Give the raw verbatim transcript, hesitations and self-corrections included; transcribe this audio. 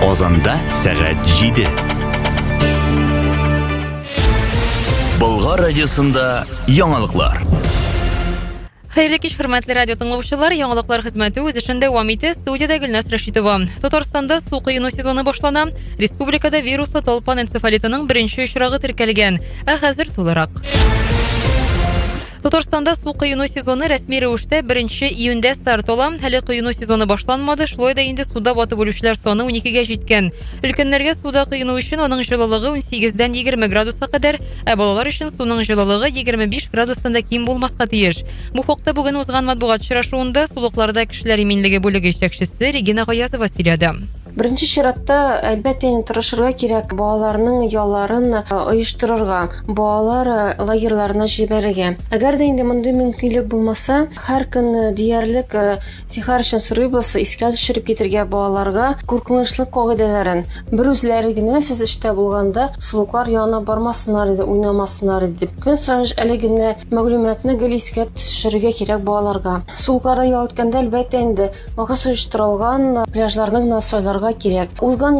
Казанда сәгать җиде. Болгар радиосында яңалыклар. Хәерле кич, хөрмәтле радио тыңлаучылар, яңалыклар хезмәте үз эшен дәвам итә. Студиядә Гөлнас Рәшитова. Татарстанда су коену сезоны башлана. Республикада вируслы толпан энцефалитының беренче очрагы теркәлгән. Ә хәзер тулырак. Татарстанда су коену сезоны рәсми рәвештә беренче июньдә старт ала. Әле коену сезоны башланмады, шулай да инде суда батып үлүчеләр саны уникегә җиткән. Өлкәннәргә суда коену өчен аның җылылыгы унсигездән егерме градуска кадәр, ә балалар өчен суның җылылыгы егерме биш градустан да ким булмаска тиеш. Бу хакта бүген узган матбугат очрашуында сулыкларда кешеләр иминлеге бүлеге җитәкчесе Регина Гаязова сөйләде. Беренче чиратта, әлбәттә, тырышырга кирәк балаларның ялларын оештырырга, балалар лагерьларына җибәрергә. Әгәр дә инде мондый мөмкинлек булмаса, һәр көн диярлек зинһар өчен сорыйбыз, искә төшереп китергә балаларга куркынычлы кагыйдәләрен. Бер үзләре генә сез эштә булганда сулыклар янына бармасыннар иде, уйнамасыннар иде. Көн саен әле генә мәгълүматны гел искә төшерергә кирәк балаларга. Сулыкларда ял иткәндә, әлбәттә, инде вакыт оештырылган пляжларның насойларга кирәк. Узган